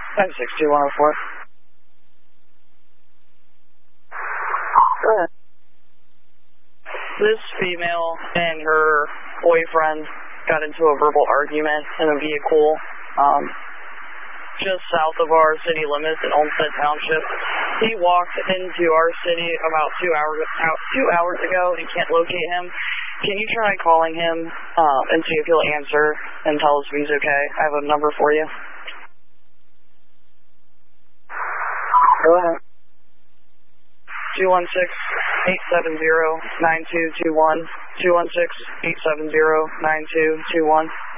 962-104. Go ahead. This female and her boyfriend got into a verbal argument in a vehicle just south of our city limits in Olmsted Township. He walked into our city about 2 hours ago and can't locate him. Can you try calling him and see if he'll answer and tell us if he's okay? I have a number for you. Go ahead. 216-870-9221. 216-870-9221.